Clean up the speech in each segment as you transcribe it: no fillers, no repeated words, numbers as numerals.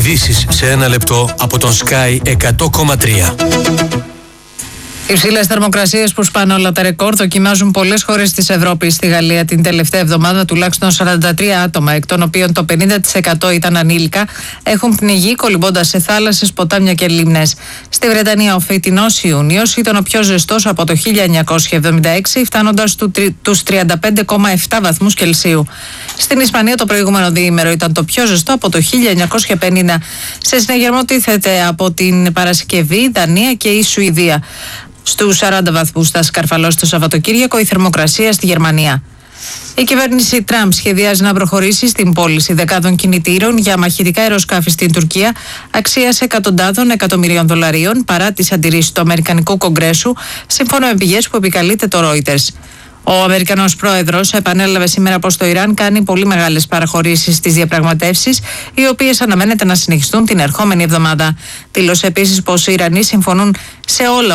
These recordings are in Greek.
Ειδήσεις σε ένα λεπτό από τον Sky 100,3. Υψηλές θερμοκρασίες που σπάνε όλα τα ρεκόρ δοκιμάζουν πολλές χώρες της Ευρώπης. Στη Γαλλία την τελευταία εβδομάδα τουλάχιστον 43 άτομα, εκ των οποίων το 50% ήταν ανήλικα, έχουν πνιγεί κολυμπώντας σε θάλασσες, ποτάμια και λίμνες. Στη Βρετανία ο φετινός Ιούνιος ήταν ο πιο ζεστός από το 1976, φτάνοντας τους 35,7 βαθμούς Κελσίου. Στην Ισπανία το προηγούμενο διήμερο ήταν το πιο ζεστό από το 1950. Σε συναγερμό τίθεται από την Παρασκευή, Δανία και η Σουηδία. Στους 40 βαθμούς θα σκαρφαλώσει το Σαββατοκύριακο η θερμοκρασία στη Γερμανία. Η κυβέρνηση Τραμπ σχεδιάζει να προχωρήσει στην πώληση δεκάδων κινητήρων για μαχητικά αεροσκάφη στην Τουρκία αξίας εκατοντάδων εκατομμυρίων δολαρίων παρά τις αντιρρήσεις του Αμερικανικού Κογκρέσου, σύμφωνα με πηγές που επικαλείται το Reuters. Ο Αμερικανός πρόεδρος επανέλαβε σήμερα πως το Ιράν κάνει πολύ μεγάλες παραχωρήσεις στις διαπραγματεύσεις, οι οποίες αναμένεται να συνεχιστούν την ερχόμενη εβδομάδα. Δήλωσε επίσης πως οι Ιρανοί συμφωνούν σε όλα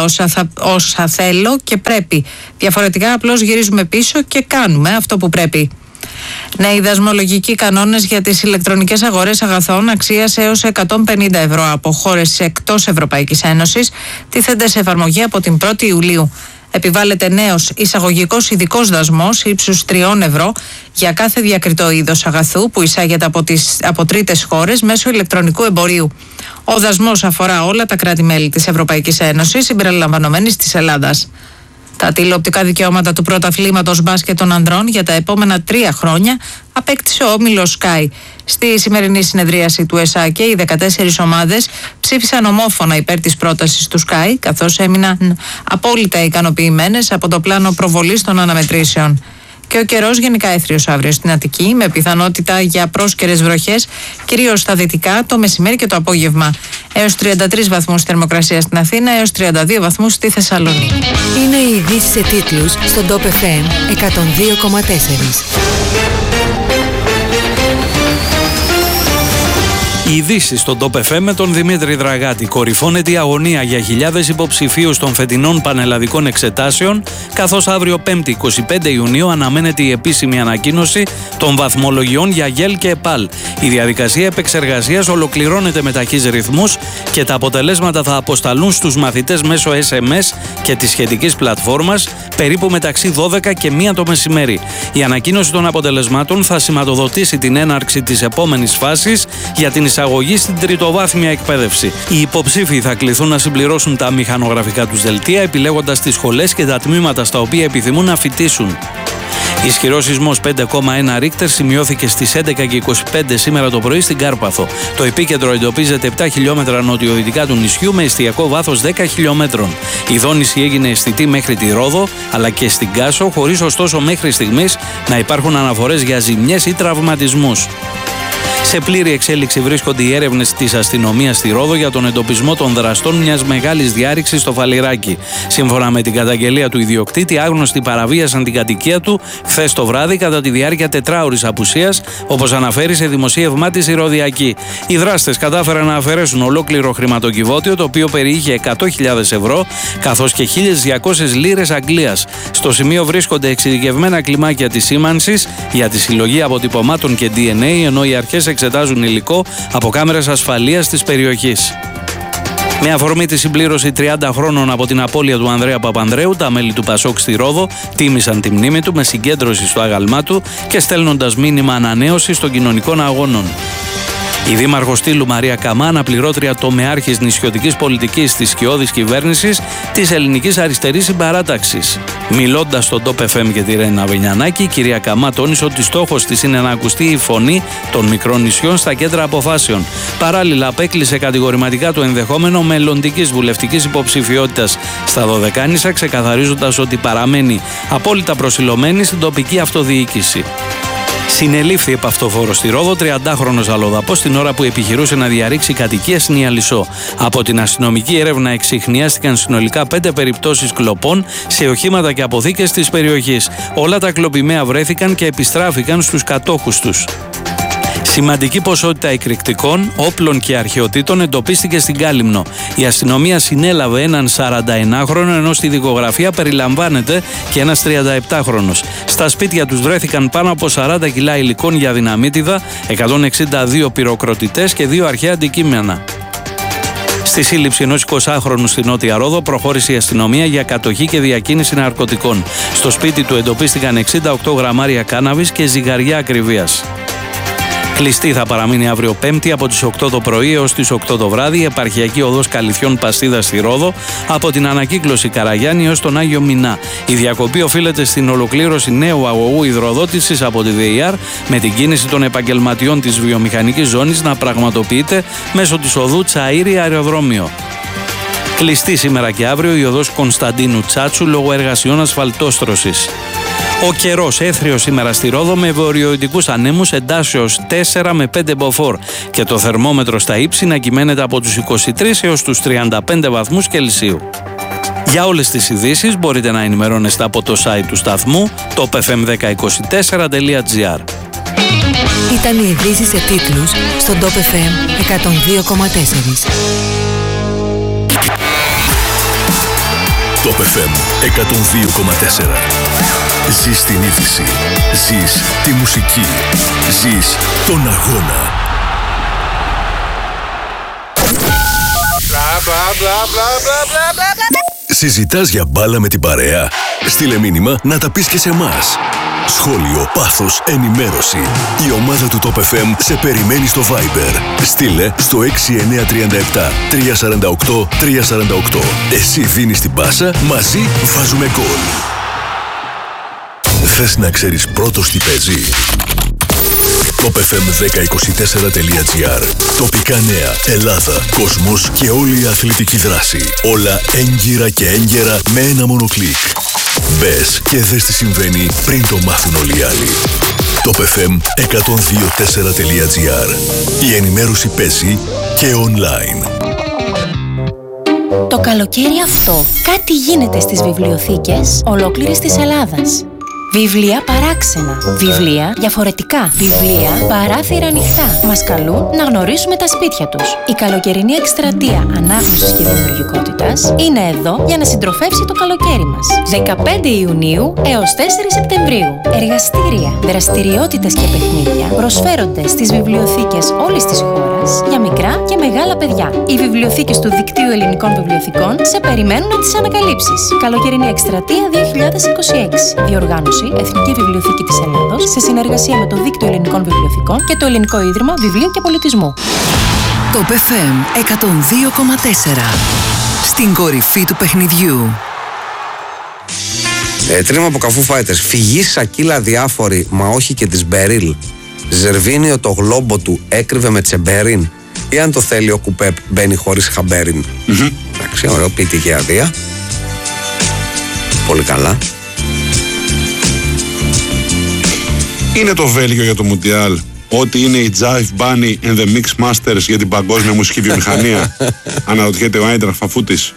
όσα θέλω και πρέπει. Διαφορετικά απλώς γυρίζουμε πίσω και κάνουμε αυτό που πρέπει. Νέοι δασμολογικοί κανόνες για τις ηλεκτρονικές αγορές αγαθών αξίας έως 150 ευρώ από χώρες εκτός Ευρωπαϊκής Ένωσης τίθενται σε εφαρμογή από την 1η Ιουλίου. Επιβάλλεται νέος εισαγωγικός ειδικός δασμός ύψους 3 ευρώ για κάθε διακριτό είδος αγαθού που εισάγεται από τρίτες χώρες μέσω ηλεκτρονικού εμπορίου. Ο δασμός αφορά όλα τα κράτη-μέλη της Ευρωπαϊκής Ένωσης, συμπεριλαμβανομένης της Ελλάδας. Τα τηλεοπτικά δικαιώματα του πρωταθλήματος μπάσκετ των ανδρών για τα επόμενα 3 χρόνια απέκτησε ο όμιλος Sky. Στη σημερινή συνεδρίαση του ΕΣΑ και οι 14 ομάδες ψήφισαν ομόφωνα υπέρ της πρότασης του Sky, καθώς έμειναν απόλυτα ικανοποιημένες από το πλάνο προβολής των αναμετρήσεων. Και ο καιρός γενικά έθριος αύριο στην Αττική, με πιθανότητα για πρόσκαιρες βροχές, κυρίως στα δυτικά, το μεσημέρι και το απόγευμα. Έως 33 βαθμούς θερμοκρασία στην Αθήνα, έως 32 βαθμούς στη Θεσσαλονίκη. Είναι οι ειδήσεις σε τίτλους στον Top FM 102,4. Οι ειδήσεις στον Top FM με τον Δημήτρη Δραγάτη. Κορυφώνεται η αγωνία για χιλιάδες υποψηφίους των φετινών πανελλαδικών εξετάσεων, καθώς αύριο 5η 25 Ιουνίου αναμένεται η επίσημη ανακοίνωση των βαθμολογιών για ΓΕΛ και ΕΠΑΛ. Η διαδικασία επεξεργασίας ολοκληρώνεται με ταχύς ρυθμούς και τα αποτελέσματα θα αποσταλούν στους μαθητές μέσω SMS και της σχετικής πλατφόρμας περίπου μεταξύ 12 και 1 το μεσημέρι. Η ανακοίνωση των αποτελεσμάτων θα σηματοδοτήσει την έναρξη της επόμενης φάσης για την εισαγωγή στην τριτοβάθμια εκπαίδευση. Οι υποψήφοι θα κληθούν να συμπληρώσουν τα μηχανογραφικά τους δελτία, επιλέγοντας τις σχολές και τα τμήματα στα οποία επιθυμούν να φοιτήσουν. Ισχυρός σεισμός 5,1 Ρίχτερ σημειώθηκε στις 11:25 σήμερα το πρωί στην Κάρπαθο. Το επίκεντρο εντοπίζεται 7 χιλιόμετρα νοτιοδυτικά του νησιού με εστιακό βάθος 10 χιλιόμετρων. Η δόνηση έγινε αισθητή μέχρι τη Ρόδο αλλά και στην Κάσο, χωρίς ωστόσο μέχρι στιγμής να υπάρχουν αναφορές για ζημιές ή τραυματισμούς. Σε πλήρη εξέλιξη βρίσκονται οι έρευνες της αστυνομίας στη Ρόδο για τον εντοπισμό των δραστών μιας μεγάλης διάρρηξης στο Φαλιράκι. Σύμφωνα με την καταγγελία του ιδιοκτήτη, άγνωστοι παραβίασαν την κατοικία του χθες το βράδυ κατά τη διάρκεια 4ωρης απουσίας, όπως αναφέρει σε δημοσίευμά της η Ροδιάκη. Οι δράστες κατάφεραν να αφαιρέσουν ολόκληρο χρηματοκιβώτιο, το οποίο περιείχε 100.000 ευρώ, καθώς και 1.200 λίρες Αγγλίας. Στο σημείο βρίσκονται εξειδικευμένα κλιμάκια της σήμανσης για τη συλλογή αποτυπωμάτων και DNA, ενώ οι αρχές εξετάζουν υλικό από κάμερες ασφαλείας της περιοχής. Με αφορμή τη συμπλήρωση 30 χρόνων από την απώλεια του Ανδρέα Παπανδρέου, τα μέλη του Πασόκ στη Ρόδο τίμησαν τη μνήμη του με συγκέντρωση στο άγαλμά του και στέλνοντας μήνυμα ανανέωσης των κοινωνικών αγώνων. Η δήμαρχος Στήλου Μαρία Καμά, αναπληρώτρια τομεάρχης νησιωτικής πολιτικής της σκιώδης κυβέρνησης της Ελληνικής Αριστερής Συμπαράταξης. Μιλώντας στον Top FM και τη Ρένα Βενιανάκη, η κυρία Καμά τόνισε ότι στόχος της είναι να ακουστεί η φωνή των μικρών νησιών στα κέντρα αποφάσεων. Παράλληλα, απέκλεισε κατηγορηματικά το ενδεχόμενο μελλοντικής βουλευτικής υποψηφιότητας στα Δωδεκάνησα, ξεκαθαρίζοντας ότι παραμένει απόλυτα προσιλωμένη στην τοπική αυτοδιοίκηση. Συνελήφθη επαυτοφόρο στη Ρόδο 30χρονος αλλοδαπός την ώρα που επιχειρούσε να διαρρήξει κατοικία στην Ιαλισσό. Από την αστυνομική έρευνα εξιχνιάστηκαν συνολικά 5 περιπτώσεις κλοπών σε οχήματα και αποθήκες της περιοχής. Όλα τα κλοπημαία βρέθηκαν και επιστράφηκαν στους κατόχους τους. Σημαντική ποσότητα εκρηκτικών, όπλων και αρχαιοτήτων εντοπίστηκε στην Κάλυμνο. Η αστυνομία συνέλαβε έναν 41χρονο, ενώ στη δικογραφία περιλαμβάνεται και ένας 37χρονος. Στα σπίτια τους βρέθηκαν πάνω από 40 κιλά υλικών για δυναμίτιδα, 162 πυροκροτητές και 2 αρχαία αντικείμενα. Στη σύλληψη ενός 20χρονου στη Νότια Ρόδο προχώρησε η αστυνομία για κατοχή και διακίνηση ναρκωτικών. Στο σπίτι του εντοπίστηκαν 68 γραμμάρια κάναβης και ζυγαριά ακριβίας. Κλειστή θα παραμείνει αύριο Πέμπτη από τις 8 το πρωί έως τις 8 το βράδυ η επαρχιακή οδός Καλυθιών Παστίδα στη Ρόδο από την ανακύκλωση Καραγιάννη έως τον Άγιο Μινά. Η διακοπή οφείλεται στην ολοκλήρωση νέου αγωγού υδροδότησης από τη ΔΕΙΑΡ με την κίνηση των επαγγελματιών της βιομηχανικής ζώνης να πραγματοποιείται μέσω της οδού Τσαΐρη Αεροδρόμιο. Κλειστή σήμερα και αύριο η οδός Κωνσταντίνου Τσάτσου λόγω εργασιών ασφαλτόστρωσης. Ο καιρός έθριος σήμερα στη Ρόδο με βορειοϊντικούς ανέμους εντάσσεως 4 με 5 μποφόρ και το θερμόμετρο στα ύψη να κυμαίνεται από τους 23 έως τους 35 βαθμούς Κελσίου. Για όλες τις ειδήσεις μπορείτε να ενημερώνεστε από το site του σταθμού topfm1024.gr. Ήταν οι ειδήσεις σε τίτλους στον Top FM 102,4. Top FM 102,4. Ζεις την είδηση. Ζεις τη μουσική. Ζεις τον αγώνα. Συζητάς για μπάλα με την παρέα? Στείλε μήνυμα να τα πεις και σε εμάς. Σχόλιο, πάθος, ενημέρωση. Η ομάδα του Top FM σε περιμένει στο Viber. Στείλε στο 6937 348 348. Εσύ δίνεις την πάσα, μαζί βάζουμε γκολ. Θες να ξέρεις πρώτος τι παίζει? topfm1024.gr. Τοπικά νέα, Ελλάδα, κόσμος και όλη η αθλητική δράση. Όλα έγκυρα και έγκαιρα με ένα μόνο κλικ. Μπες και δες τι συμβαίνει πριν το μάθουν όλοι οι άλλοι. topfm1024.gr. Η ενημέρωση παίζει και online. Το καλοκαίρι αυτό κάτι γίνεται στις βιβλιοθήκες ολόκληρης της Ελλάδας. Βιβλία παράξενα, βιβλία διαφορετικά, βιβλία παράθυρα ανοιχτά. Μας καλούν να γνωρίσουμε τα σπίτια τους. Η καλοκαιρινή εκστρατεία ανάγνωσης και δημιουργικότητας είναι εδώ για να συντροφεύσει το καλοκαίρι μας. 15 Ιουνίου έως 4 Σεπτεμβρίου. Εργαστήρια, δραστηριότητες και παιχνίδια προσφέρονται στις βιβλιοθήκες όλης της χώρας για μικρά και μεγάλα παιδιά. Οι βιβλιοθήκες του Δικτύου Ελληνικών Βιβλιοθηκών σε περιμένουν να τις ανακαλύψεις. Καλοκαιρινή εκστρατεία 2026. Διοργάνωση Εθνική Βιβλιοθήκη της Ελλάδος σε συνεργασία με το Δίκτυο Ελληνικών Βιβλιοθηκών και το Ελληνικό Ίδρυμα Βιβλίου και Πολιτισμού. Top FM 102,4. Στην κορυφή του παιχνιδιού. Τρίμα από Καφού Φάιτερς. Φυγή Σακίλα διάφοροι, μα όχι και της Μπερίλ. Ζερβίνιο το γλόμπο του έκρυβε με Τσεμπερίν. Ή αν το θέλει ο Κουπέπ μπαίνει χωρίς Χαμπέριν. Εντάξει, ωραίο, πίτη και αδεία. Πολύ καλά. Είναι το Βέλγιο για το Μουντιάλ ό,τι είναι η Jive Bunny and the Mix Masters για την παγκόσμια μουσική βιομηχανία? Αναρωτιέται ο Άιντραχτ Φαφούτης.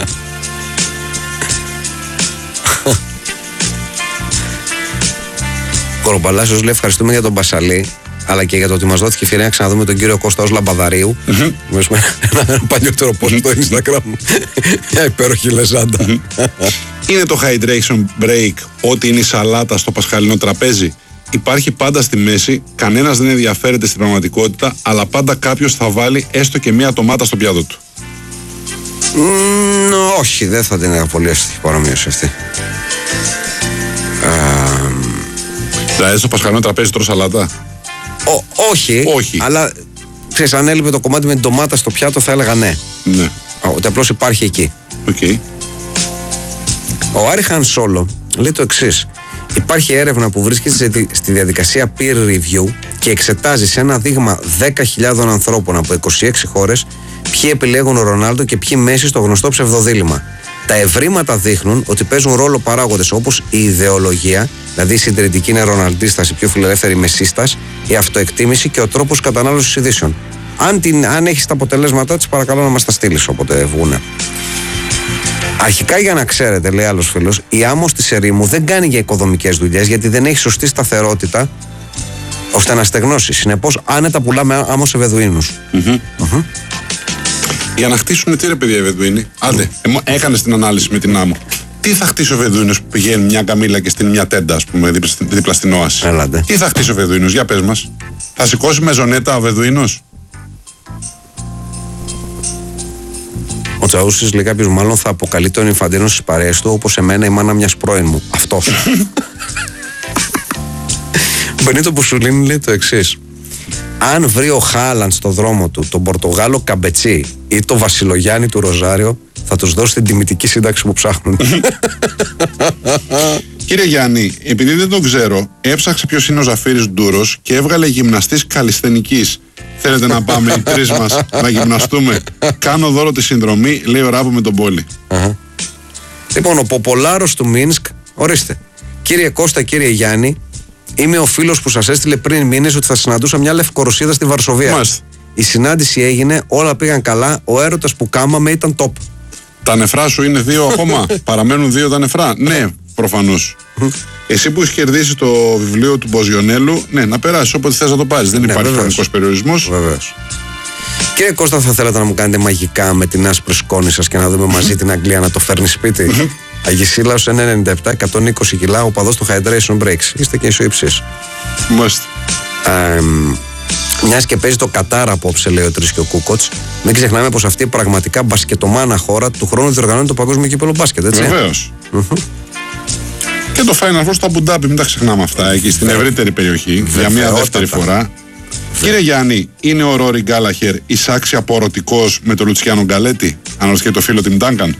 Κορομπαλάσιος λέει ευχαριστούμε για τον Μπασαλή, αλλά και για το ότι μας δόθηκε ευκαιρία να ξαναδούμε τον κύριο Κώστα ως Λαμπαδαρίου. Ένα παλιότερο post στο Instagram. Μια υπέροχη λεζάντα. Είναι το hydration break ό,τι είναι η σαλάτα στο πασχαλινό τραπέζι? Υπάρχει πάντα στη μέση, κανένας δεν ενδιαφέρεται στην πραγματικότητα, αλλά πάντα κάποιος θα βάλει έστω και μία ντομάτα στο πιάτο του. Όχι, δεν θα την πολύ αστική παρομοίωση αυτή. Δηλαδή στο πασχαλινό τραπέζι τρώω σαλάτα? Όχι, αλλά ξέρεις, αν έλειπε το κομμάτι με την ντομάτα στο πιάτο θα έλεγα ναι. Ναι. Ότι απλώς υπάρχει εκεί. Okay. Ο Άρη Χαν Σόλο λέει το εξής. Υπάρχει έρευνα που βρίσκεται στη διαδικασία peer review και εξετάζει σε ένα δείγμα 10.000 ανθρώπων από 26 χώρες ποιοι επιλέγουν ο Ρονάλντο και ποιοι Μέση στο γνωστό ψευδοδήλημα. Τα ευρήματα δείχνουν ότι παίζουν ρόλο παράγοντες όπως η ιδεολογία, δηλαδή η συντηρητική είναι ροναλντίστας, η πιο φιλελεύθερη μεσίστας, η αυτοεκτίμηση και ο τρόπος κατανάλωσης ειδήσεων. Αν έχεις τα αποτελέσματά της, παρακαλώ να μας τα στείλεις όποτε βγούνε. Αρχικά, για να ξέρετε, λέει άλλος φίλος, η άμμος της ερήμου δεν κάνει για οικοδομικές δουλειές γιατί δεν έχει σωστή σταθερότητα ώστε να στεγνώσει. Συνεπώς, άνετα πουλάμε άμμο σε Βεδουίνους. Για να χτίσουν τι ρε παιδιά οι Βεδουίνοι. Άντε, έκανες την ανάλυση με την άμμο. Τι θα χτίσει ο Βεδουίνος που πηγαίνει μια καμήλα και στην μια τέντα, ας πούμε, δίπλα στην όαση. Έλατε. Τι θα χτίσει ο Βεδουίνος, για πες μας. Θα σηκώσει με ζωνέτα ο Βεδουίνος. Ο Τσαούσης λέει κάποιος μάλλον θα αποκαλεί τον Ινφαντίνο στις παρέες του όπως εμένα η μάνα μιας πρώην μου. Αυτός. Ο Μπενίτο Πουσουλίνη λέει το εξής. Αν βρει ο Χάλαντ στο δρόμο του τον Πορτογάλο Καμπετσί ή τον Βασιλογιάννη του Ροζάριο, θα τους δώσει την τιμητική σύνταξη που ψάχνουν. Κύριε Γιάννη, επειδή δεν τον ξέρω, έψαξε ποιος είναι ο Ζαφύρης Ντούρος και έβγαλε γυμναστής καλλισθενικής. Θέλετε να πάμε οι τρεις μας να γυμναστούμε? Κάνω δώρο τη συνδρομή, λέει ο Ράπο με τον Πόλη. Λοιπόν, ο Ποπολάρος του Μίνσκ, ορίστε. Κύριε Κώστα, κύριε Γιάννη, είμαι ο φίλος που σας έστειλε πριν μήνες ότι θα συναντούσα μια Λευκορωσίδα στη Βαρσοβία. Μάλιστα. Η συνάντηση έγινε, όλα πήγαν καλά, ο έρωτας που κάμαμε ήταν top. Τα νεφρά σου είναι 2 ακόμα? Παραμένουν 2 τα νεφρά? Ναι, προφανώς. Εσύ που έχει κερδίσει το βιβλίο του Μποζιονέλου, ναι, να περάσεις όποτε θες να το πάρεις. Δεν υπάρχει χρονικός περιορισμός. Βεβαίως. Κύριε Κώστα, θα θέλατε να μου κάνετε μαγικά με την άσπρη σκόνη σας και να δούμε μαζί την Αγγλία να το φέρνει σπίτι? Αγισίλαος 1,97, 120 κιλά, οπαδός του Hydration Breaks. Είστε και ισοϊψής. Μάλιστα. Μιας και παίζει το Κατάρ απόψε, λέει ο Τρίσκιο Κούκοτς, μην ξεχνάμε πως αυτή η πραγματικά μπασκετομάνα χώρα του χρόνου διοργανώνει το Παγκόσμιο Κύπελλο Μπάσκετ, έτσι. Βεβαίως. Και το Final Four στο Αμπουντάμπι, μην τα ξεχνάμε αυτά, εκεί στην ευρύτερη περιοχή, για μια δεύτερη φορά. Κύριε Γιάννη, είναι ο Ρόρι Γκάλαχερ εισάξια απορωτικός με τον Λουτσιάνο Γκαλέτη? Αναρωτιέται το φίλο Τιμ Ντάνκαν.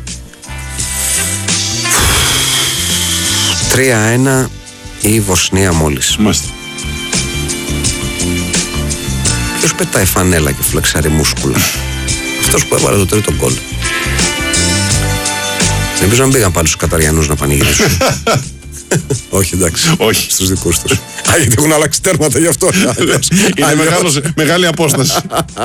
3-1 η Βοσνία μόλις. Μάλιστα. Ποιος πετάει φανέλα και φλεξάρει μούσκουλα? Αυτός που έβαλε το τρίτο γκολ. Ελπίζω να μην πήγαν πάλι στους Καταριανούς να πανηγυρίσουν. Όχι, εντάξει. Όχι. Στους δικούς τους. Γιατί έχουν αλλάξει τέρματα γι' αυτό. Είναι μεγάλη απόσταση.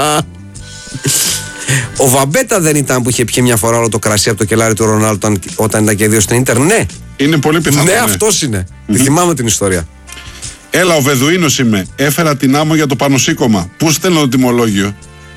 Ο Βαμπέτα δεν ήταν που είχε πιει μια φορά όλο το κρασί από το κελάρι του Ρονάλντο όταν ήταν και 2 στο Ίντερ? Ναι. Είναι πολύ πιθανό. Ναι, αυτός είναι. Τη θυμάμαι την ιστορία. Έλα, ο Βεδουίνος είμαι. Έφερα την άμμο για το πανωσύκωμα. Πού στέλνω το τιμολόγιο?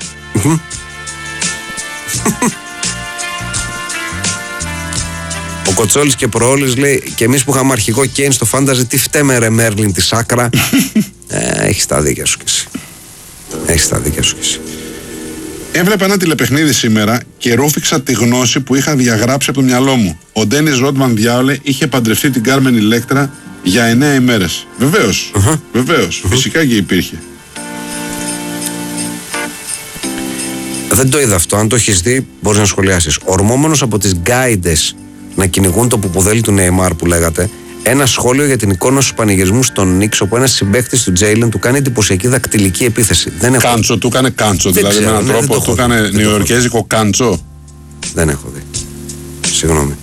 Ο Κοτσόλης και Προόλης λέει και εμείς που είχαμε αρχικό Κέιν στο φάνταζε, τι φταίμε ρε Μέρλιν τη Σάκρα. Έχεις τα δίκια σου κι εσύ. Έχεις τα δίκια σου κι εσύ. Έβλεπα ένα τηλεπαιχνίδι σήμερα και ρούφηξα τη γνώση που είχα διαγράψει από το μυαλό μου. Ο Ντένις Ρότμαν, διάολε, είχε παντρευτεί την Κάρμεν Ηλέκτρα για 9 ημέρες. Βεβαίως. Βεβαίως. Φυσικά και υπήρχε. Δεν το είδα αυτό. Αν το έχεις δει, μπορείς να σχολιάσεις. Ορμόμενος από τις γκάιντες να κυνηγούν το πουπουδέλι του Νεϊμάρ που λέγατε, ένα σχόλιο για την εικόνα στους πανηγυρισμούς στον Νίξ, όπου ένας συμπαίκτης του Τζέιλεν του κάνει εντυπωσιακή δακτυλική επίθεση. Δεν έχω... Κάντσο, του έκανε κάντσο. Δηλαδή ξέρω, με έναν τρόπο του έκανε νεοϊορκέζικο κάντσο. Δεν έχω δει. Συγγνώμη.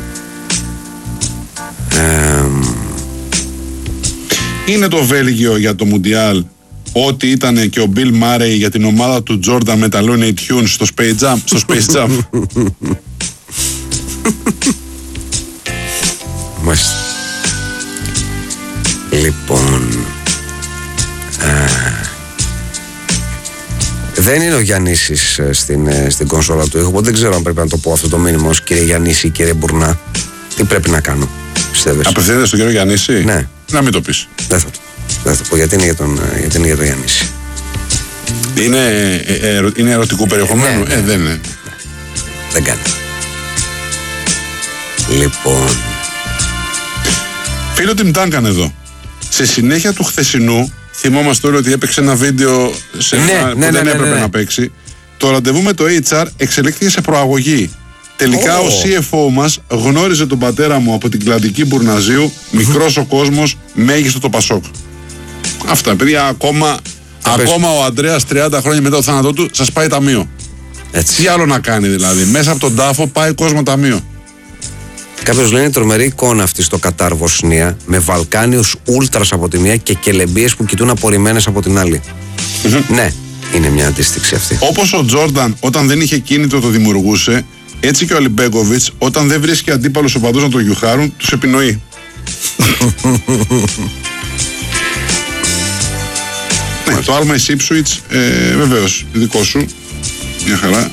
Είναι το Βέλγιο για το Μουντιάλ ό,τι ήταν και ο Μπιλ Μάρεϊ για την ομάδα του Τζόρνταν με τα Looney Tunes στο Space Jam. Μάλιστα. Λοιπόν, δεν είναι ο Γιαννήσης στην κονσόλα του ήχου, οπότε δεν ξέρω αν πρέπει να το πω αυτό το μήνυμα ως κύριε Γιαννήση ή κύριε Μπουρνά. Τι πρέπει να κάνω, πιστεύεις? Απευθύνεται στον κύριο Γιαννήση? Ναι. Να μην το πεις. Δεν θα το πω, γιατί είναι για τον Γιαννήση. Είναι ερωτικού περιεχομένου? Ναι. Δεν είναι. Δεν κάνει. Λοιπόν, φίλο Τιμ Ντάνκαν εδώ. Σε συνέχεια του χθεσινού, θυμόμαστε όλοι ότι έπαιξε ένα βίντεο σε που δεν έπρεπε να παίξει. Το ραντεβού με το HR εξελίχθηκε σε προαγωγή. Τελικά ο CFO μας γνώριζε τον πατέρα μου από την Κλαντική Μπουρναζίου, μικρός ο κόσμος, μέγιστο το Πασόκ. Αυτά, παιδιά, ακόμα ο Ανδρέας 30 χρόνια μετά το θάνατό του σας πάει ταμείο. έτσι. Τι άλλο να κάνει δηλαδή? Μέσα από τον τάφο πάει κόσμο ταμείο. Κάποιος λέει είναι τρομερή εικόνα αυτή στο Κατάρ Βοσνία, με Βαλκάνιους ούλτρας από τη μία και κελεμπίες που κοιτούν απορριμμένες από την άλλη. Ναι, είναι μια αντίστοιξη αυτή. Όπως ο Τζόρνταν όταν δεν είχε κίνητρο το δημιουργούσε, έτσι και ο Αλιμπέγκοβιτς όταν δεν βρίσκει αντίπαλους οπαδούς να το γιουχάρουν, τους επινοεί. Ναι, το άλμα η Ipswich, βεβαίως, δικό σου. Μια χαρά.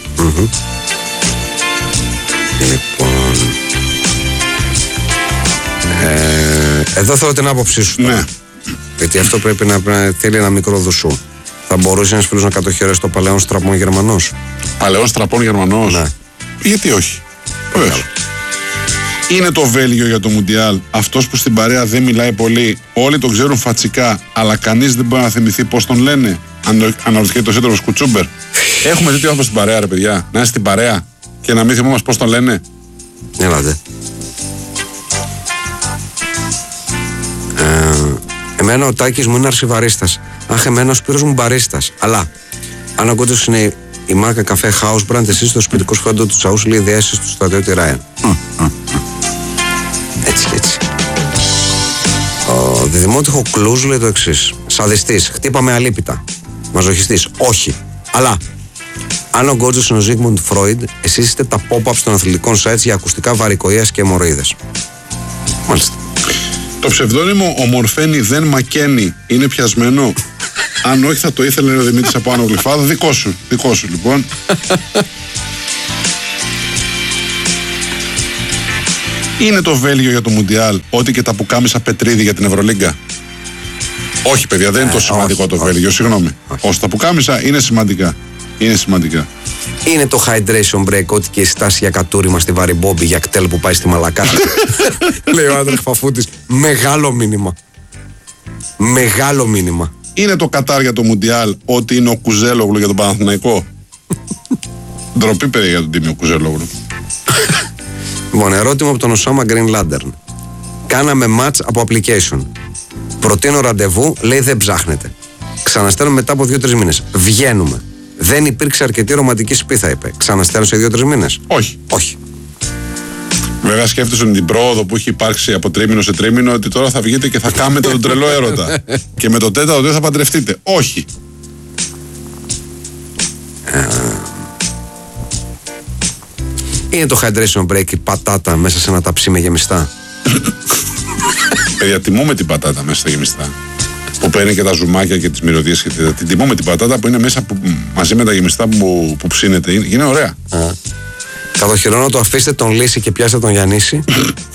Λοιπόν. Εδώ θέλω την άποψή σου. Ναι. Γιατί αυτό πρέπει να θέλει ένα μικρό δουσού. Θα μπορούσε ένας φίλος να κατοχυρώσει το παλαιόν στραπών Γερμανός. Παλαιόν στραπών Γερμανός. Ναι. Γιατί όχι. Βεβαίως. Είναι το Βέλγιο για το Μουντιάλ. Αυτός που στην παρέα δεν μιλάει πολύ. Όλοι τον ξέρουν φατσικά, αλλά κανείς δεν μπορεί να θυμηθεί πώς τον λένε. Αναρωτιέται το σύντροφος Κουτσούμπερ. Έχουμε τέτοιο άνθρωπο στην παρέα, ρε παιδιά. Να είσαι στην παρέα και να μην θυμόμαστε πώς τον λένε. Έλατε. Εμένα ο Τάκης μου είναι αρσιβαρίστας. Αχ, εμένα ο Σπύρος μου μπαρίστας. Αλλά αν ο Κότσος είναι η μάρκα καφέ House Brand, εσείς στο σπιτικό σχόντο του Τσαούς λέει διέσεις του στρατιώτη Ράιαν. Έτσι. Ο Διδημότυχο Κλούς λέει το εξής. Σαδιστής, χτύπαμε αλίπητα. Μαζοχιστής, όχι. Αλλά αν ο Γκότζος είναι ο Ζίγμουντ Φρόιντ, εσείς είστε τα pop-ups των αθλητικών sites για ακουστικά βαρικοΐας και αιμορροίδες. Μάλιστα. Το ψευδόνυμο ο Μορφένη δεν μακαίνει είναι πιασμένο. Αν όχι θα το ήθελε ο Δημήτρης από Άνω Γλυφάδα. Δικό σου λοιπόν. Είναι το Βέλγιο για το Μουντιάλ ό,τι και τα πουκάμισα Πετρίδη για την Ευρωλίγκα? Όχι παιδιά, δεν είναι τόσο σημαντικό το Βέλγιο, συγγνώμη. Όσο τα πουκάμισα είναι σημαντικά. Είναι το hydration break ό,τι και η στάση για κατούριμα στη Βαριμπόμπη για κτέλ που πάει στη Μαλακά. Λέει ο Άντρεχ Φαφούτης. Μεγάλο μήνυμα. Είναι το Κατάρ για το Μουντιάλ ό,τι είναι ο Κουζέλογλου για τον Παναθηναϊκό? Ντροπή παιδιά για τον τίμιο Κουζέλογλου. Λοιπόν, ερώτημα από τον Οσάμα Green Lantern. Κάναμε match από application. Προτείνω ραντεβού, λέει δεν ψάχνετε. Ξαναστέλνω μετά από 2-3 μήνες. Βγαίνουμε. Δεν υπήρξε αρκετή ρομαντική σπίθα, είπε. Ξαναστέλνω σε 2-3 μήνες. Όχι. Βέβαια σκέφτεσαι την πρόοδο που έχει υπάρξει από τρίμηνο σε τρίμηνο ότι τώρα θα βγείτε και θα κάνετε τον τρελό έρωτα. Και με το τέταρτο δεν θα παντρευτείτε. Όχι. Είναι το hydration break η πατάτα μέσα σε ένα ταψί με γεμιστά? Παιδιά, τιμούμε την πατάτα μέσα στα γεμιστά. Που παίρνει και τα ζουμάκια και τις μυρωδιές και την τιμούμε την πατάτα που είναι μέσα μαζί με τα γεμιστά που ψήνεται. Είναι ωραία. Κατοχυρώνω το αφήστε τον Λύση και πιάστε τον Γιαννίση.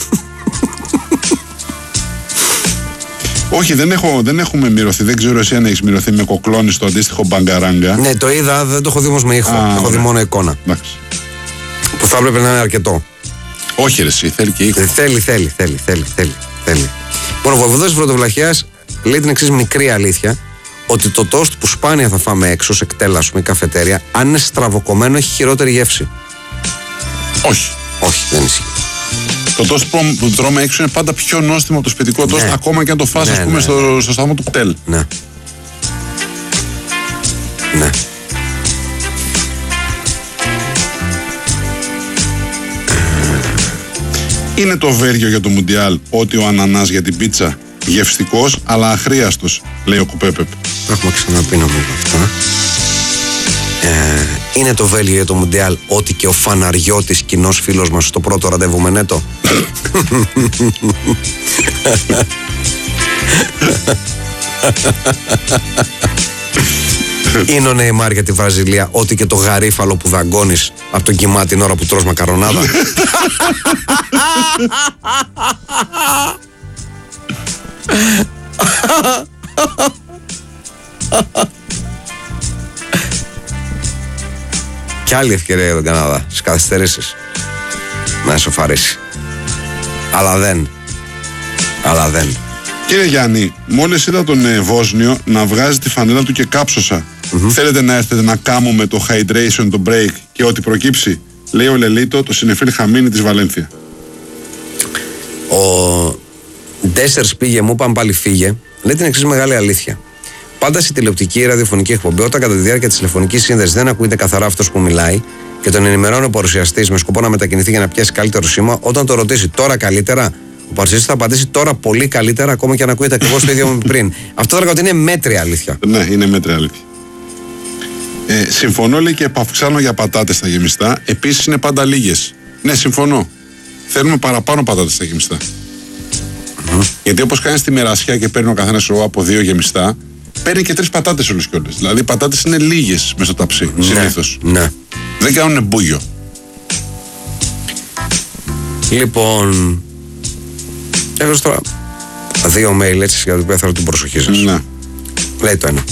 Όχι, δεν έχουμε μυρωθεί. Δεν ξέρω εσύ αν έχεις μυρωθεί με κοκλώνη στο αντίστοιχο μπαγκαράγκα. Ναι, το είδα, δεν το έχω δει όμως με ήχο. Έχω δει μόνο εικόνα. Εντάξει. Που θα έπρεπε να είναι αρκετό. Όχι, ρε, εσύ, θέλει και ήχο. Θέλει. Λοιπόν, ο Βοηβοδός της Πρωτοβλαχίας λέει την εξής μικρή αλήθεια. Ότι το τόστ που σπάνια θα φάμε έξω σε κτέλα, ας πούμε, καφετέρια, αν είναι στραβοκομμένο, έχει χειρότερη γεύση. Όχι, δεν ισχύει. Το τόστ που τρώμε έξω είναι πάντα πιο νόστιμο από το σπιτικό τόστ, ακόμα και αν το φας, ας πούμε, στο σταθμό του κτέλ. Ναι. Είναι το Βέλγιο για το Μουντιάλ ότι ο ανανάς για την πίτσα γευστικός αλλά αχρίαστος, λέει ο Κουπέπεπ. Τα έχουμε ξαναπεί νομίζω αυτά. Είναι το Βέλγιο για το Μουντιάλ ότι και ο Φαναριώτης, κοινός φίλος μας, στο πρώτο ραντεβού με Νέτο? Είναι ο Νεϊμάρ για τη Βραζιλία ότι και το γαρίφαλο που δαγκώνεις από τον κοιμά την ώρα που τρως μακαρονάδα? Κι άλλη ευκαιρία για τον Καναδά στις καθυστερήσεις να εσωφαρίσει. Αλλά δεν. Κύριε Γιάννη, μόλις είδα τον Βόσνιο να βγάζει τη φανέλα του και κάψωσα. Θέλετε να έρθετε να κάνουμε το hydration, το break και ό,τι προκύψει? Λέει ο Λελίτο, το συνεφίλ Χαμίνη της Βαλένθια. Ο Ντέσσερς πήγε, μου είπαν πάλι φύγε. Λέει την εξής μεγάλη αλήθεια. Πάντα στη τηλεοπτική ή ραδιοφωνική εκπομπή, όταν κατά τη διάρκεια της τηλεφωνικής σύνδεσης δεν ακούγεται καθαρά αυτός που μιλάει και τον ενημερώνει ο παρουσιαστής με σκοπό να μετακινηθεί για να πιάσει καλύτερο σήμα, όταν το ρωτήσει τώρα καλύτερα, ο παρουσιαστής θα απαντήσει τώρα πολύ καλύτερα, ακόμα και αν ακούγεται ακριβώς το ίδιο με πριν. Αυτό θα λέγω ότι είναι μέτρια αλήθεια. Ναι, είναι μέτρια αλήθεια. Συμφωνώ, λέει, και επαυξάνω για πατάτες στα γεμιστά. Επίσης είναι πάντα λίγες. Ναι, συμφωνώ. Θέλουμε παραπάνω πατάτες στα γεμιστά. Γιατί όπως κάνει τη μερασιά και παίρνει ο καθένας από 2 γεμιστά, παίρνει και 3 πατάτες όλες και όλες. Δηλαδή οι πατάτες είναι λίγες μέσα στο ταψί, συνήθως. Ναι. Δεν κάνουν μπούγιο. Λοιπόν, έχω τώρα 2 mail έτσι για το οποίο θέλω την προσοχή σας. Ναι. Λέει το ένα.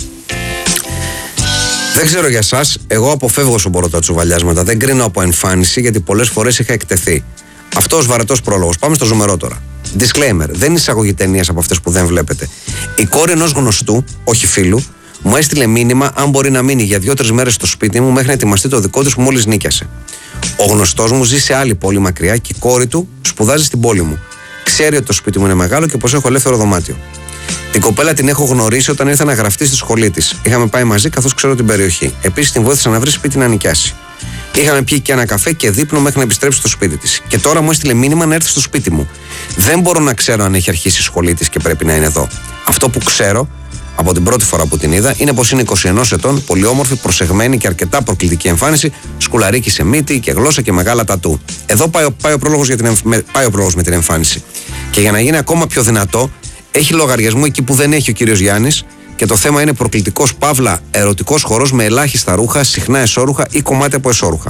Δεν ξέρω για εσάς, εγώ αποφεύγω όσο μπορώ τα τσουβαλιάσματα. Δεν κρίνω από εμφάνιση γιατί πολλές φορές είχα εκτεθεί. Αυτό ως βαρετός πρόλογος. Πάμε στο ζουμερό τώρα. Disclaimer. Δεν είναι εισαγωγή ταινίας από αυτές που δεν βλέπετε. Η κόρη ενός γνωστού, όχι φίλου, μου έστειλε μήνυμα αν μπορεί να μείνει για 2-3 μέρες στο σπίτι μου μέχρι να ετοιμαστεί το δικό της που μόλις νίκιασε. Ο γνωστός μου ζει σε άλλη πόλη μακριά και η κόρη του σπουδάζει στην πόλη μου. Ξέρει ότι το σπίτι μου είναι μεγάλο και πως έχω ελεύθερο δωμάτιο. Την κοπέλα την έχω γνωρίσει όταν ήρθε να γραφτεί στη σχολή της. Είχαμε πάει μαζί καθώς ξέρω την περιοχή. Επίσης την βοήθησα να βρει σπίτι να νοικιάσει. Είχαμε πιει και ένα καφέ και δείπνο μέχρι να επιστρέψει στο σπίτι της. Και τώρα μου έστειλε μήνυμα να έρθει στο σπίτι μου. Δεν μπορώ να ξέρω αν έχει αρχίσει η σχολή της και πρέπει να είναι εδώ. Αυτό που ξέρω από την πρώτη φορά που την είδα είναι πως είναι 21 ετών, πολύ όμορφη, προσεγμένη και αρκετά προκλητική εμφάνιση, σκουλαρίκι σε μύτη και γλώσσα και μεγάλα τατού. Εδώ πάει ο πρόλογος με την εμφάνιση. Και για να γίνει ακόμα πιο δυνατό, έχει λογαριασμό εκεί που δεν έχει ο κύριος Γιάννης και το θέμα είναι προκλητικός παύλα ερωτικός χορός με ελάχιστα ρούχα, συχνά εσώρουχα ή κομμάτια από εσώρουχα.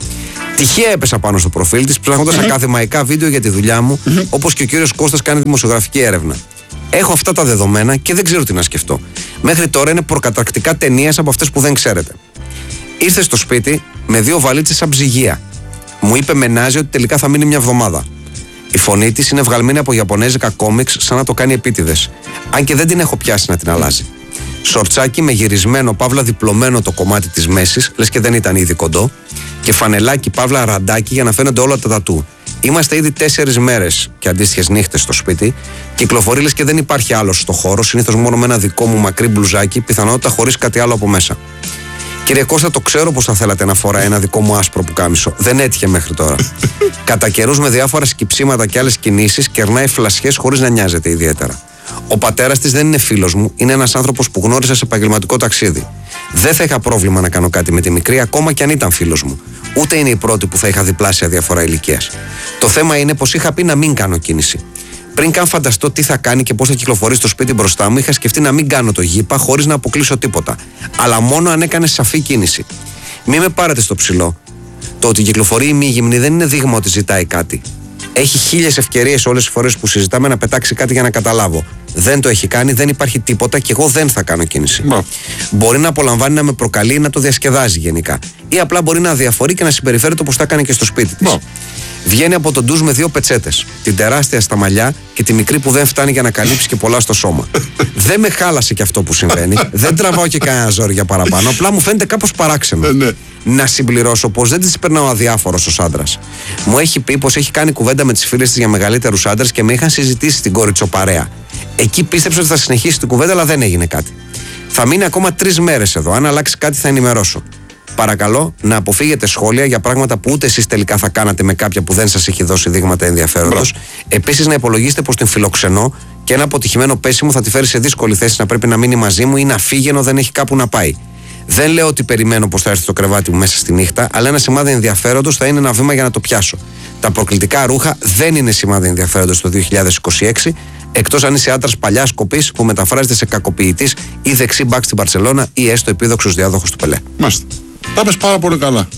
Τυχαία έπεσα πάνω στο προφίλ της ψάχνοντας ακαδημαϊκά βίντεο για τη δουλειά μου, όπως και ο κύριος Κώστας κάνει δημοσιογραφική έρευνα. Έχω αυτά τα δεδομένα και δεν ξέρω τι να σκεφτώ. Μέχρι τώρα είναι προκαταρκτικά ταινίες από αυτές που δεν ξέρετε. Ήρθε στο σπίτι με 2 βαλίτσες σαν ψυγεία. Μου είπε μενάζει ότι τελικά θα μείνει μια εβδομάδα. Η φωνή της είναι βγαλμένη από ιαπωνέζικα κόμιξ σαν να το κάνει επίτηδες. Αν και δεν την έχω πιάσει να την αλλάζει. Σορτσάκι με γυρισμένο παύλα διπλωμένο το κομμάτι της μέσης, λες και δεν ήταν ήδη κοντό, και φανελάκι παύλα ραντάκι για να φαίνονται όλα τα τατού. Είμαστε ήδη 4 μέρες και αντίστοιχες νύχτες στο σπίτι. Κυκλοφορεί λες και δεν υπάρχει άλλος στο χώρο, συνήθως μόνο με ένα δικό μου μακρύ μπλουζάκι, πιθανότητα χωρίς κάτι άλλο από μέσα. Κύριε Κώστα, το ξέρω πως θα θέλατε να φοράει ένα δικό μου άσπρο πουκάμισο. Δεν έτυχε μέχρι τώρα. Κατά καιρούς με διάφορα σκυψίματα και άλλες κινήσεις κερνάει φλασιές χωρίς να νοιάζεται ιδιαίτερα. Ο πατέρας της δεν είναι φίλος μου, είναι ένας άνθρωπος που γνώρισα σε επαγγελματικό ταξίδι. Δεν θα είχα πρόβλημα να κάνω κάτι με τη μικρή, ακόμα κι αν ήταν φίλος μου. Ούτε είναι η πρώτη που θα είχα διπλάσια διαφορά ηλικίας. Το θέμα είναι πως είχα πει να μην κάνω κίνηση. Πριν καν φανταστώ τι θα κάνει και πώς θα κυκλοφορεί στο σπίτι μπροστά μου, είχα σκεφτεί να μην κάνω το γήπα χωρίς να αποκλείσω τίποτα. Αλλά μόνο αν έκανε σαφή κίνηση. Μη με πάρετε στο ψηλό. Το ότι κυκλοφορεί η μη γυμνή δεν είναι δείγμα ότι ζητάει κάτι. Έχει 1000 ευκαιρίες όλες τις φορές που συζητάμε να πετάξει κάτι για να καταλάβω. Δεν το έχει κάνει, δεν υπάρχει τίποτα και εγώ δεν θα κάνω κίνηση. Μπορεί να απολαμβάνει να με προκαλεί ή να το διασκεδάζει γενικά. Ή απλά μπορεί να αδιαφορεί και να συμπεριφέρεται όπως τα έκανε και στο σπίτι της. Βγαίνει από τον ντουζ με 2 πετσέτες. Την τεράστια στα μαλλιά και τη μικρή που δεν φτάνει για να καλύψει και πολλά στο σώμα. Δεν με χάλασε και αυτό που συμβαίνει. Δεν τραβάω και κανένα ζόρι για παραπάνω. Απλά μου φαίνεται κάπως παράξενο. Να συμπληρώσω πως δεν της περνάω αδιάφορος ως άντρας. Μου έχει πει πως έχει κάνει κουβέντα με τις φίλες της για μεγαλύτερους άντρες και με είχαν συζητήσει στην κοριτσοπαρέα. Εκεί πίστεψε ότι θα συνεχίσει την κουβέντα, αλλά δεν έγινε κάτι. Θα μείνει ακόμα 3 μέρες εδώ. Αν αλλάξει κάτι, θα ενημερώσω. Παρακαλώ να αποφύγετε σχόλια για πράγματα που ούτε εσείς τελικά θα κάνατε με κάποια που δεν σας έχει δώσει δείγματα ενδιαφέροντος. Επίσης, να υπολογίσετε πως την φιλοξενώ και ένα αποτυχημένο πέσιμο θα τη φέρει σε δύσκολη θέση να πρέπει να μείνει μαζί μου ή να φύγει ενώ δεν έχει κάπου να πάει. Δεν λέω ότι περιμένω πως θα έρθει στο κρεβάτι μου μέσα στη νύχτα, αλλά ένα σημάδι ενδιαφέροντος θα είναι ένα βήμα για να το πιάσω. Τα προκλητικά ρούχα δεν είναι σημάδι ενδιαφέροντος το 2026, εκτός αν είσαι άντρας παλιάς κοπής που μεταφράζεται σε κακοποιητής ή δεξί μπακ στην Μπαρσελόνα ή έστω επίδοξος διάδοχος του Πελέ. Μάλιστα. Τα πες πάρα πολύ καλά.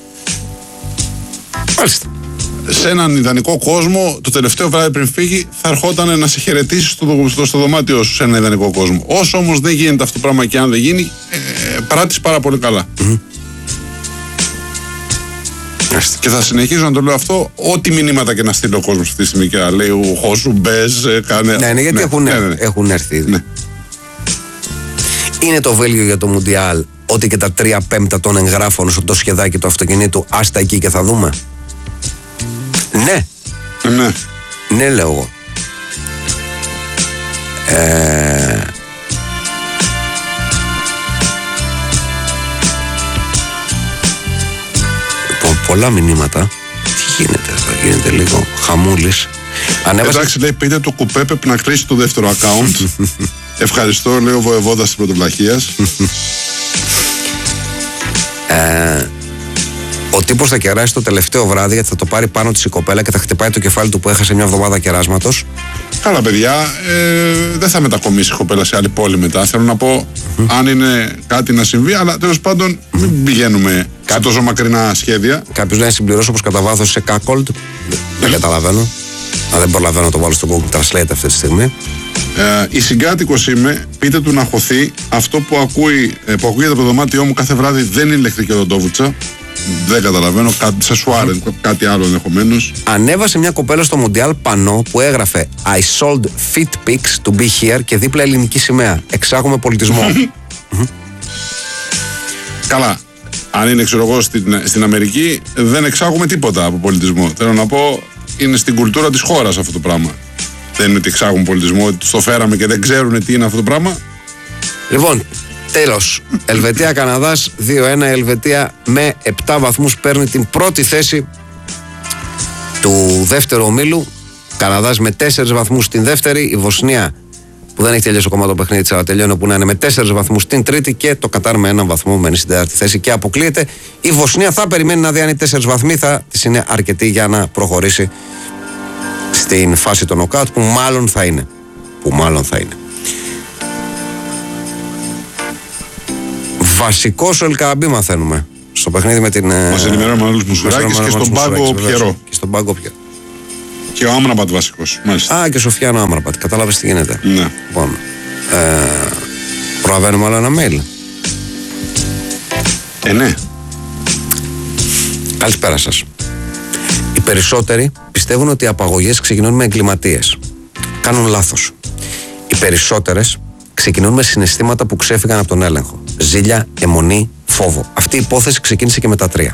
Μάλιστα. Σε έναν ιδανικό κόσμο, το τελευταίο βράδυ πριν φύγει, θα ερχόταν να σε χαιρετήσει στο δωμάτιό σου σε έναν ιδανικό κόσμο. Όσο όμως δεν γίνεται αυτό το πράγμα και αν δεν γίνει, πράττεις πάρα πολύ καλά. Και θα συνεχίζω να το λέω αυτό, ό,τι μηνύματα και να στείλει ο κόσμος αυτή τη στιγμή και να λέει χώσου, μπες, κάνε. Ναι, γιατί έχουν έρθει ήδη. Ναι. Είναι το Βέλγιο για το Μουντιάλ, ότι και τα 3/5 των εγγράφων στο σχεδάκι του αυτοκινήτου, άστα εκεί και θα δούμε. Ναι. Ναι. Ναι, λέω εγώ. Πολλά μηνύματα. Τι γίνεται λίγο χαμούλης. Εντάξει, λέει, πείτε το κουπέ πρέπει να κλείσει το δεύτερο account. Ευχαριστώ, λέει ο Βοεβόδας της Πρωτοβλαχίας. Ο τύπος θα κεράσει το τελευταίο βράδυ γιατί θα το πάρει πάνω της η κοπέλα και θα χτυπάει το κεφάλι του που έχασε μια εβδομάδα κεράσματος. Καλά, παιδιά, δεν θα μετακομίσει η κοπέλα σε άλλη πόλη μετά. Θέλω να πω, αν είναι κάτι να συμβεί, αλλά τέλος πάντων μην πηγαίνουμε σε τόσο μακρινά σχέδια. Κάποιος λέει να συμπληρώσω όπως κατά βάθος σε cuckold. Δεν καταλαβαίνω. Αν δεν προλαβαίνω να το βάλω στο Google Translate αυτή τη στιγμή. Η συγκάτοικος είμαι, πείτε του να χωθεί. Αυτό που ακούγεται από το δωμάτιό μου κάθε βράδυ δεν είναι ηλεκτρική οδοντόβουτσα. Δεν καταλαβαίνω, σε σουάρεν, κάτι άλλο ενδεχομένως. Ανέβασε μια κοπέλα στο Μουντιάλ πανό που έγραφε I sold fit pics to be here και δίπλα ελληνική σημαία. Εξάγουμε πολιτισμό. Καλά. Αν είναι, ξέρω εγώ, στην Αμερική, δεν εξάγουμε τίποτα από πολιτισμό. Θέλω να πω, είναι στην κουλτούρα της χώρας αυτό το πράγμα. Δεν είναι ότι εξάγουμε πολιτισμό, ότι το φέραμε και δεν ξέρουν τι είναι αυτό το πράγμα. Λοιπόν, τέλος. Ελβετία-Καναδάς 2-1. Η Ελβετία με 7 βαθμούς παίρνει την πρώτη θέση του δεύτερου ομίλου. Καναδάς με 4 βαθμούς στην δεύτερη. Η Βοσνία, που δεν έχει τελειώσει ακόμα το παιχνίδι της, αλλά τελειώνει όπου να είναι, με 4 βαθμούς στην τρίτη. Και το Κατάρ με 1 βαθμό μένει στην τέταρτη θέση και αποκλείεται. Η Βοσνία θα περιμένει να δει αν οι 4 βαθμοί θα της είναι αρκετοί για να προχωρήσει στην φάση των νοκάουτ, που μάλλον θα είναι. Βασικός ο Ελκαμπή μαθαίνουμε στο παιχνίδι με την. Μας ενημερώνει ο Μανώλης Μουσουράκης και στον πάγκο Πιερό. Και ο Άμραμπατ βασικός. Α, και ο Σοφιάνο Άμραμπατ. Κατάλαβες τι γίνεται. Ναι. Λοιπόν, προλαβαίνουμε άλλο ένα mail. Ναι. Καλησπέρα σας. Οι περισσότεροι πιστεύουν ότι οι απαγωγές ξεκινούν με εγκληματίες. Κάνουν λάθος. Οι περισσότερες ξεκινούν με συναισθήματα που ξέφυγαν από τον έλεγχο. Ζήλια, αιμονή, φόβο. Αυτή η υπόθεση ξεκίνησε και με τα 3.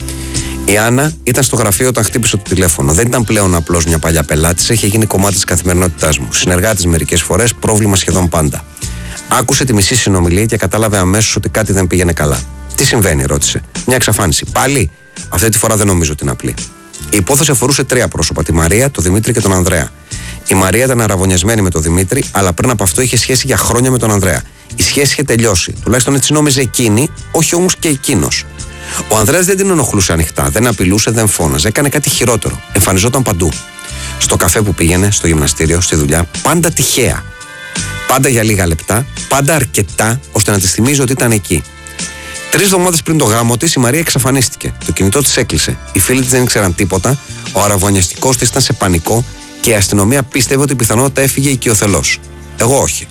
Η Άννα ήταν στο γραφείο όταν χτύπησε το τηλέφωνο. Δεν ήταν πλέον απλώς μια παλιά πελάτης, είχε γίνει κομμάτι της καθημερινότητάς μου. Συνεργάτης μερικές φορές, πρόβλημα σχεδόν πάντα. Άκουσε τη μισή συνομιλία και κατάλαβε αμέσως ότι κάτι δεν πήγαινε καλά. Τι συμβαίνει, ρώτησε. Μια εξαφάνιση. Πάλι. Αυτή τη φορά δεν νομίζω ότι είναι απλή. Η υπόθεση αφορούσε 3 πρόσωπα, τη Μαρία, τον Δημήτρη και τον Ανδρέα. Η Μαρία ήταν αραβωνιασμένη με τον Δημήτρη, αλλά πριν από αυτό είχε σχέση για χρόνια με τον Ανδρέα. Η σχέση είχε τελειώσει. Τουλάχιστον έτσι νόμιζε εκείνη, όχι όμως και εκείνος. Ο Ανδρέας δεν την ενοχλούσε ανοιχτά, δεν απειλούσε, δεν φώναζε, έκανε κάτι χειρότερο. Εμφανιζόταν παντού. Στο καφέ που πήγαινε, στο γυμναστήριο, στη δουλειά, πάντα τυχαία. Πάντα για λίγα λεπτά, πάντα αρκετά ώστε να τη θυμίζει ότι ήταν εκεί. 3 εβδομάδες πριν το γάμο της, η Μαρία εξαφανίστηκε. Το κινητό της έκλεισε. Οι φίλοι της δεν ήξεραν τίποτα, ο αραβωνιαστικός της ήταν σε πανικό και η αστυνομία πίστευε ότι πιθανότατα έφυγε οικειοθελώς. Εγώ όχι.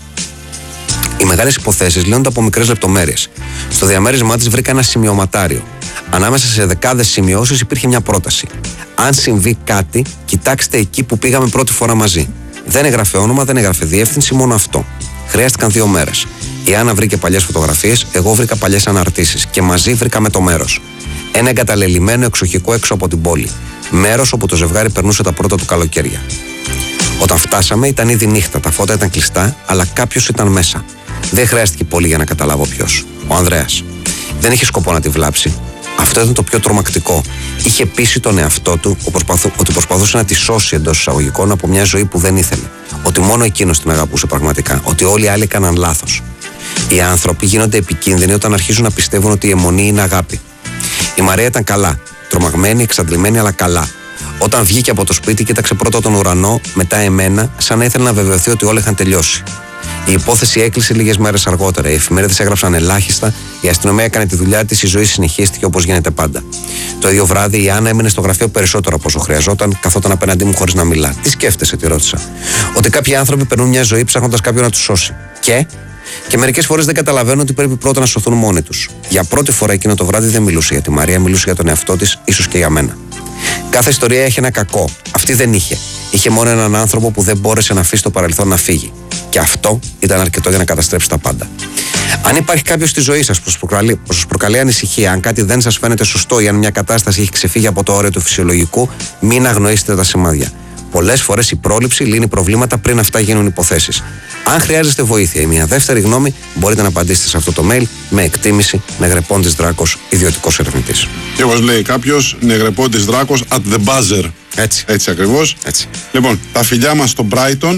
Οι μεγάλες υποθέσεις λύνονται από μικρές λεπτομέρειες. Στο διαμέρισμά της βρήκα ένα σημειωματάριο. Ανάμεσα σε δεκάδες σημειώσεις υπήρχε μια πρόταση. Αν συμβεί κάτι, κοιτάξτε εκεί που πήγαμε πρώτη φορά μαζί. Δεν έγραφε όνομα, δεν έγραφε διεύθυνση, μόνο αυτό. Χρειάστηκαν 2 μέρες. Η Άννα βρήκε παλιές φωτογραφίες, εγώ βρήκα παλιές αναρτήσεις και μαζί βρήκαμε το μέρος. Ένα εγκαταλελειμμένο εξοχικό έξω από την πόλη. Μέρος όπου το ζευγάρι περνούσε τα πρώτα του καλοκαίρια. Όταν φτάσαμε ήταν ήδη νύχτα, τα φώτα ήταν κλειστά, αλλά κάποιος ήταν μέσα. Δεν χρειάστηκε πολύ για να καταλάβω ποιος. Ο Ανδρέας. Δεν είχε σκοπό να τη βλάψει. Αυτό ήταν το πιο τρομακτικό. Είχε πείσει τον εαυτό του ότι προσπαθούσε να τη σώσει εντός εισαγωγικών από μια ζωή που δεν ήθελε. Ότι μόνο εκείνος την αγαπούσε πραγματικά. Ότι όλοι οι άλλοι έκαναν λάθος. Οι άνθρωποι γίνονται επικίνδυνοι όταν αρχίζουν να πιστεύουν ότι η αιμονή είναι αγάπη. Η Μαρία ήταν καλά. Τρομαγμένη, εξαντλημένη, αλλά καλά. Όταν βγήκε από το σπίτι, κοίταξε πρώτα τον ουρανό, μετά εμένα, σαν να ήθελε να βεβαιωθεί ότι όλα είχαν τελειώσει. Η υπόθεση έκλεισε λίγες μέρες αργότερα. Οι εφημερίδες έγραψαν ελάχιστα, η αστυνομία έκανε τη δουλειά της, η ζωή συνεχίστηκε όπως γίνεται πάντα. Το ίδιο βράδυ η Άννα έμεινε στο γραφείο περισσότερο από όσο χρειαζόταν, καθόταν απέναντί μου χωρίς να μιλά. Τι σκέφτεσαι, τη ρώτησα. Ότι κάποιοι άνθρωποι περνούν μια ζωή ψάχνοντας κάποιον να τους σώσει. Και μερικές φορές δεν καταλαβαίνουν ότι πρέπει πρώτα να σωθούν μόνοι τους. Για πρώτη φορά εκείνο το βράδυ δεν μιλούσε για τη Μαρία, μιλούσε για τον εαυτό της, ίσως και για μένα. Κάθε ιστορία έχει ένα κακό. Αυτή δεν είχε. Είχε μόνο έναν άνθρωπο που δεν μπόρεσε να αφήσει το παρελθόν να φύγει. Και αυτό ήταν αρκετό για να καταστρέψει τα πάντα. Αν υπάρχει κάποιος στη ζωή σας που σας προκαλεί ανησυχία, αν κάτι δεν σας φαίνεται σωστό ή αν μια κατάσταση έχει ξεφύγει από το όριο του φυσιολογικού, μην αγνοήσετε τα σημάδια. Πολλές φορές η πρόληψη λύνει προβλήματα πριν αυτά γίνουν υποθέσεις. Αν χρειάζεστε βοήθεια ή μια δεύτερη γνώμη, μπορείτε να απαντήσετε σε αυτό το mail με εκτίμηση Νεγρεπόντης Δράκος, ιδιωτικός ερευνητής. Και όπως λέει κάποιος, Νεγρεπόντης Δράκος at the buzzer. Έτσι ακριβώς. Έτσι. Λοιπόν, τα φιλιά μας στο Brighton,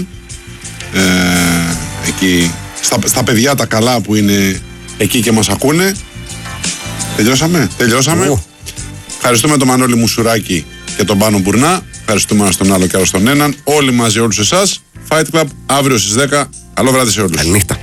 εκεί, στα παιδιά τα καλά που είναι εκεί και μας ακούνε. Τελειώσαμε. Ευχαριστούμε τον Μανώλη Μουσουράκη και τον Πάνο Μπουρνά. Ευχαριστούμε ένα στον άλλο και άλλο στον έναν. Όλοι μαζί, όλους εσάς. Fight Club αύριο στις 10. Καλό βράδυ σε όλους. Καληνύχτα.